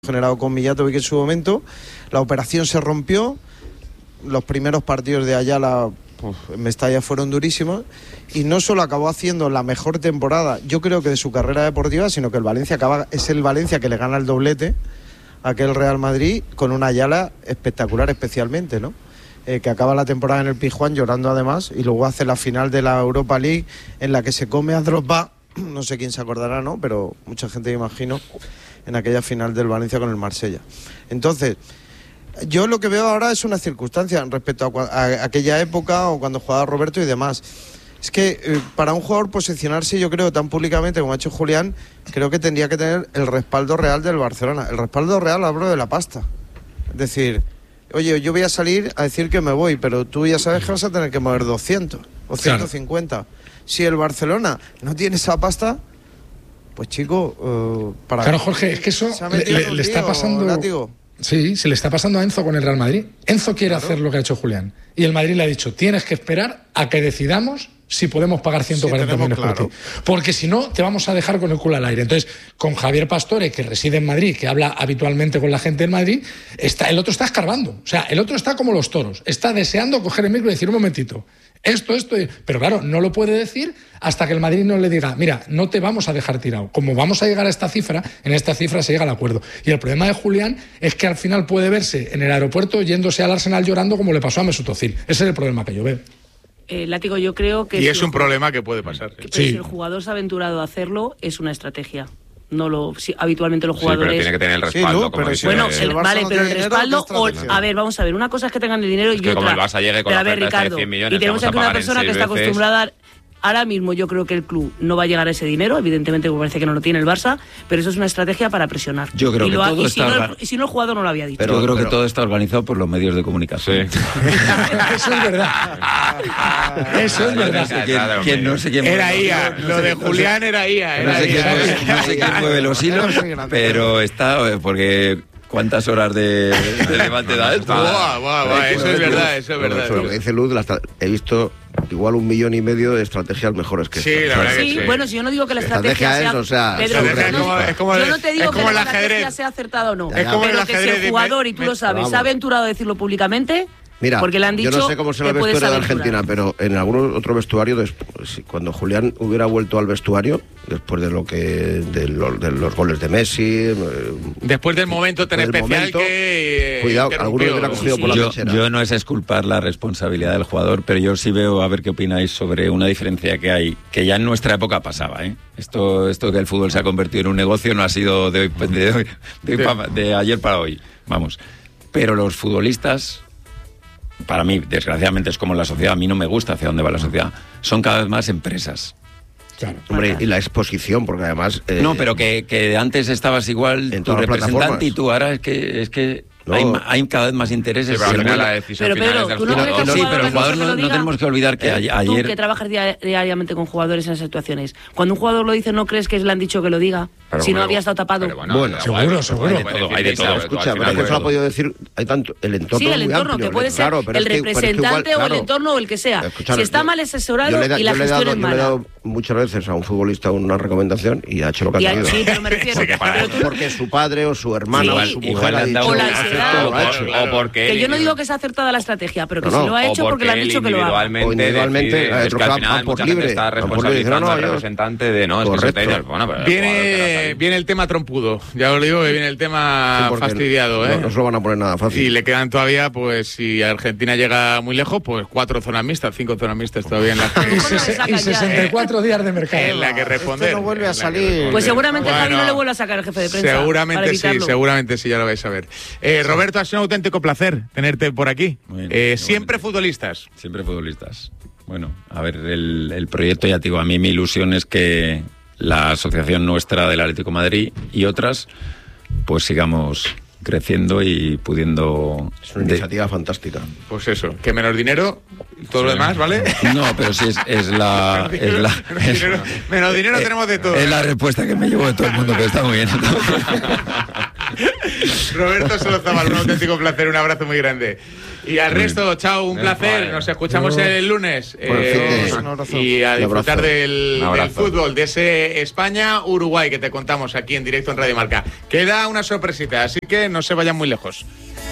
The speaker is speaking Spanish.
generado con Mijatovic en su momento. La operación se rompió, los primeros partidos de Ayala en Mestalla fueron durísimos y no solo acabó haciendo la mejor temporada, yo creo que de su carrera deportiva, sino que el Valencia es el Valencia que le gana el doblete a aquel Real Madrid con una Ayala espectacular especialmente, ¿no? Que acaba la temporada en el Pizjuán llorando además y luego hace la final de la Europa League en la que se come a Drogba, no sé quién se acordará, ¿no? Pero mucha gente, me imagino, en aquella final del Valencia con el Marsella. Entonces, yo lo que veo ahora es una circunstancia respecto a aquella época o cuando jugaba Roberto y demás. Es que para un jugador posicionarse, yo creo, tan públicamente como ha hecho Julián, creo que tendría que tener el respaldo real del Barcelona. El respaldo real, hablo de la pasta. Es decir, oye, yo voy a salir a decir que me voy, pero tú ya sabes que vas a tener que mover 200 o 150. Claro. Si el Barcelona no tiene esa pasta, pues chico, para... Claro, Jorge, es que eso le está pasando... Látigo. Sí, se le está pasando a Enzo con el Real Madrid. Enzo quiere hacer lo que ha hecho Julián. Y el Madrid le ha dicho, tienes que esperar a que decidamos si podemos pagar 140 millones por ti. Porque si no, te vamos a dejar con el culo al aire. Entonces, con Javier Pastore, que reside en Madrid, que habla habitualmente con la gente en Madrid, el otro está escarbando. O sea, el otro está como los toros. Está deseando coger el micro y decir, un momentito, esto... Pero claro, no lo puede decir hasta que el Madrid no le diga, mira, no te vamos a dejar tirado. Como vamos a llegar a esta cifra, en esta cifra se llega al acuerdo. Y el problema de Julián es que al final puede verse en el aeropuerto yéndose al Arsenal llorando como le pasó a Mesut Özil. Ese es el problema que yo veo. Látigo, yo creo que... Y es un problema que puede pasar. Si el jugador se ha aventurado a hacerlo, es una estrategia. Habitualmente los jugadores... Sí, pero tiene que tener el respaldo. Vale, pero el respaldo... A ver, vamos a ver, una cosa es que tengan el dinero y otra... como el Barça llegue con la oferta de 100 millones, y tenemos aquí una persona que está acostumbrada a... Ahora mismo yo creo que el club no va a llegar a ese dinero, evidentemente me parece que no lo tiene el Barça, pero eso es una estrategia para presionar. Yo creo que todo si no el jugador no lo había dicho. Pero yo creo que todo está organizado por los medios de comunicación. Sí. Eso es verdad. Eso es verdad. No sé quién era IA, lo de Julián era IA. No sé quién mueve los hilos, pero está, porque... ¿Cuántas horas de debate da esto? Eso es verdad, eso es verdad. Lo que dice Luz, he visto igual 1,5 millones de estrategias mejores que sí, esta. La verdad que sí. Bueno, si yo no digo que la estrategia sea... Pedro, yo no te digo que la estrategia sea acertada o no. Es como pero que si el jugador, y tú lo sabes, se ha aventurado a decirlo públicamente... Mira, porque le han dicho, yo no sé cómo será el vestuario de Argentina, pero en algún otro vestuario, cuando Julián hubiera vuelto al vestuario, después de los goles de Messi... Después del momento tan especial que... Cuidado, alguno lo hubiera cogido por la mechera. Yo no es exculpar la responsabilidad del jugador, pero yo sí veo, a ver qué opináis sobre una diferencia que hay, que ya en nuestra época pasaba, ¿eh? Esto que el fútbol se ha convertido en un negocio no ha sido de ayer para hoy, vamos. Pero los futbolistas... Para mí, desgraciadamente, es como la sociedad. A mí no me gusta hacia dónde va la sociedad. Son cada vez más empresas. Claro. Hombre, y la exposición, porque además... No, pero que antes estabas igual en tu representante y tú ahora es que no. Hay cada vez más intereses. Sí, pero la decisión Pedro, ¿tú no crees que sí, pero el jugador no tenemos que olvidar que ayer... Tú que trabajas diariamente con jugadores en esas situaciones, cuando un jugador lo dice, ¿no crees que le han dicho que lo diga? Pero si no había estado tapado. Bueno, seguro. Hay de todo. Escucha, pero que se lo ha podido decir, hay tanto, el entorno. Sí, el entorno, que puede ser el representante o el entorno o el que sea. Si está mal asesorado y la gestión es mala. Yo le he dado muchas veces a un futbolista una recomendación y ha hecho lo que ha querido. Sí, pero me refiero... Porque su padre o su hermano o su mujer ha dicho... O la ansiedad. O porque que yo no digo que sea acertada la estrategia, pero que si lo ha hecho porque le han dicho que lo haga. Individualmente, es que al final mucha gente está responsabilizando al representante de no, es que viene el tema trompudo, ya os digo que viene el tema fastidiado, no se lo van a poner nada fácil. Y le quedan todavía, pues si Argentina llega muy lejos, pues 4 zonas mixtas, 5 zonas mixtas todavía en las que... y 64 días de mercado. En la que responder. No vuelve a salir. Pues seguramente Javi no le vuelve a sacar el jefe de prensa. Seguramente sí, ya lo vais a ver. Roberto, ha sido un auténtico placer tenerte por aquí. Siempre futbolistas. Siempre futbolistas. Bueno, a ver, el proyecto, ya te digo, a mí mi ilusión es que la asociación nuestra del Atlético de Madrid y otras, pues sigamos creciendo y pudiendo... Es una iniciativa fantástica. Pues eso, que menos dinero, todo lo demás, ¿vale? No, pero sí menos dinero tenemos de todo. Es la respuesta que me llevo de todo el mundo, pero está muy bien. Roberto Solozábal, un auténtico placer, un abrazo muy grande. Y al resto, chao, un placer. Nos escuchamos el lunes. Y a disfrutar del fútbol, de ese España-Uruguay que te contamos aquí en directo en Radio Marca. Queda una sorpresita, así que no se vayan muy lejos.